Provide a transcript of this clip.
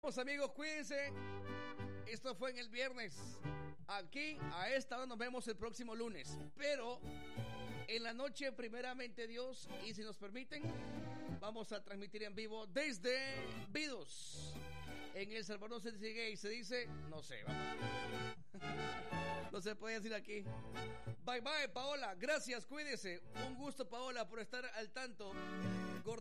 Vamos amigos, cuídense. Esto fue en el viernes. Aquí a esta hora nos vemos el próximo lunes. Pero en la noche, primeramente Dios, y si nos permiten, vamos a transmitir en vivo desde Vidos. En El Salvador se dice gay, se dice, no sé, vamos. No se puede decir aquí. Bye bye, Paola. Gracias, cuídese. Un gusto, Paola, por estar al tanto.